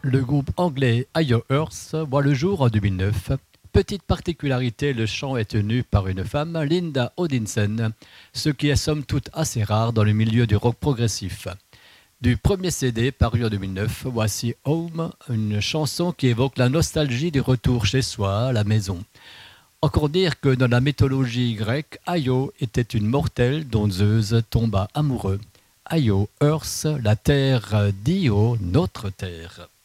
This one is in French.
Le groupe anglais Higher Earth voit le jour en 2009. Petite particularité, le chant est tenu par une femme, Linda Odinson, ce qui est somme toute assez rare dans le milieu du rock progressif. Du premier CD paru en 2009, voici Home, une chanson qui évoque la nostalgie du retour chez soi, à la maison. Encore dire que dans la mythologie grecque, Io était une mortelle dont Zeus tomba amoureux. Io, Earth, la terre d'Io, notre terre.